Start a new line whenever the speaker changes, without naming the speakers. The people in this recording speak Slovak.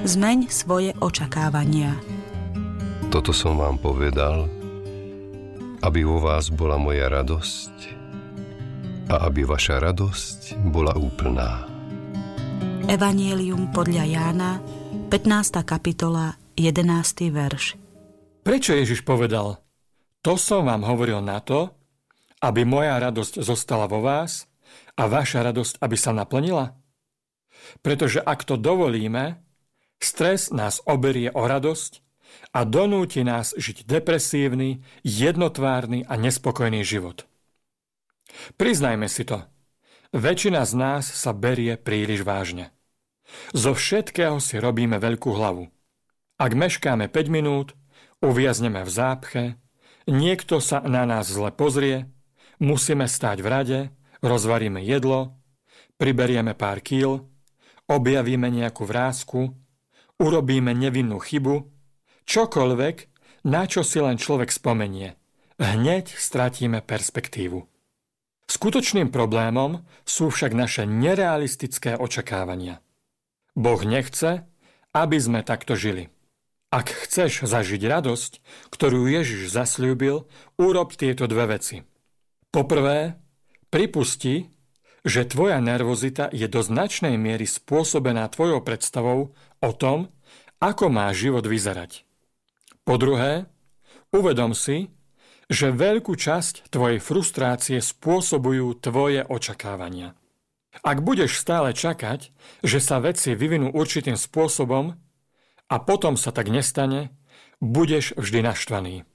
Zmeň svoje očakávania.
Toto som vám povedal, aby vo vás bola moja radosť a aby vaša radosť bola úplná.
Evanjelium podľa Jána, 15. kapitola, 11. verš.
Prečo Ježiš povedal: to som vám hovoril na to, aby moja radosť zostala vo vás a vaša radosť, aby sa naplnila? Pretože ak to dovolíme, stres nás oberie o radosť a donúti nás žiť depresívny, jednotvárny a nespokojný život. Priznajme si to. Väčšina z nás sa berie príliš vážne. Zo všetkého si robíme veľkú hlavu. Ak meškáme 5 minút, uviazneme v zápche, niekto sa na nás zle pozrie, musíme stáť v rade, rozvaríme jedlo, priberieme pár kíl, objavíme nejakú vrásku, urobíme nevinnú chybu, čokoľvek, na čo si len človek spomenie. Hneď stratíme perspektívu. Skutočným problémom sú však naše nerealistické očakávania. Boh nechce, aby sme takto žili. Ak chceš zažiť radosť, ktorú Ježiš zasľúbil, urob tieto dve veci. Poprvé, pripusti, že tvoja nervozita je do značnej miery spôsobená tvojou predstavou o tom, ako má život vyzerať. Po druhé, uvedom si, že veľkú časť tvojej frustrácie spôsobujú tvoje očakávania. Ak budeš stále čakať, že sa veci vyvinú určitým spôsobom a potom sa tak nestane, budeš vždy naštvaný.